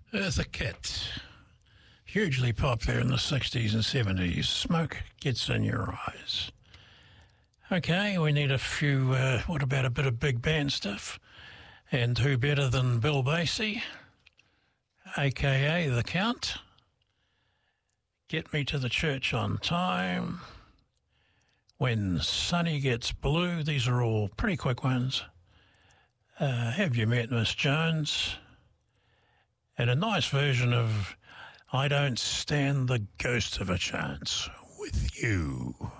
Eartha Kitt, hugely popular in the 60s and 70s. Smoke gets in your eyes. Okay, we need a few, what about a bit of big band stuff? And who better than Bill Basie, a.k.a. The Count? Get Me to the Church on Time. When Sunny Gets Blue. These are all pretty quick ones. Have You Met Miss Jones? And a nice version of I Don't Stand the Ghost of a Chance with You.